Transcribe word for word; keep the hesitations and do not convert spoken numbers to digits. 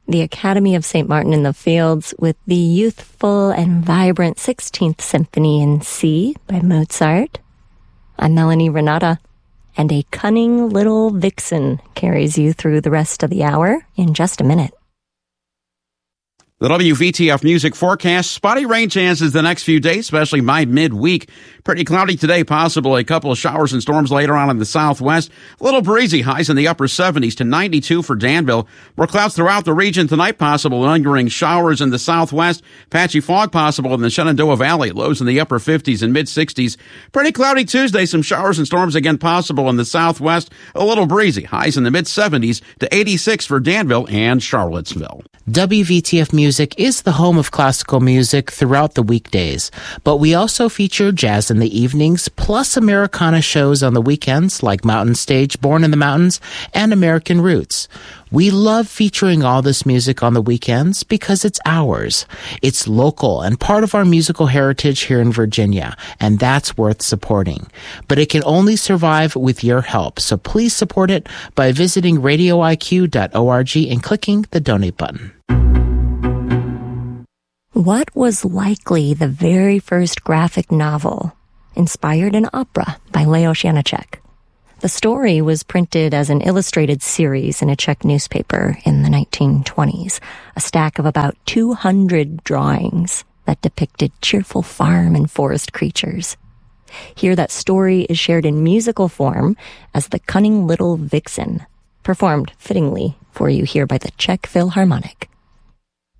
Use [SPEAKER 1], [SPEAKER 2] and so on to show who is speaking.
[SPEAKER 1] the Academy of Saint Martin in the Fields with the youthful and vibrant sixteenth Symphony in C by Mozart. I'm Melanie Renata, and a cunning little vixen carries you through the rest of the hour in just a minute.
[SPEAKER 2] The W V T F Music Forecast, spotty rain chances the next few days, especially by midweek. Pretty cloudy today, possible a couple of showers and storms later on in the southwest. A little breezy, highs in the upper seventies to ninety-two for Danville. More clouds throughout the region tonight, possible lingering showers in the southwest. Patchy fog possible in the Shenandoah Valley, lows in the upper fifties and mid-sixties. Pretty cloudy Tuesday, some showers and storms again possible in the southwest. A little breezy, highs in the mid-seventies to eighty-six for Danville and Charlottesville.
[SPEAKER 3] W V T F Music is the home of classical music throughout the weekdays, but we also feature jazz in the evenings, plus Americana shows on the weekends like Mountain Stage, Born in the Mountains, and American Roots. We love featuring all this music on the weekends because it's ours. It's local and part of our musical heritage here in Virginia, and that's worth supporting. But it can only survive with your help, so please support it by visiting radio I Q dot org and clicking the donate button.
[SPEAKER 1] What was likely the very first graphic novel inspired an opera by Leos Janáček? The story was printed as an illustrated series in a Czech newspaper in the nineteen twenties, a stack of about two hundred drawings that depicted cheerful farm and forest creatures. Here that story is shared in musical form as The Cunning Little Vixen, performed fittingly for you here by the Czech Philharmonic.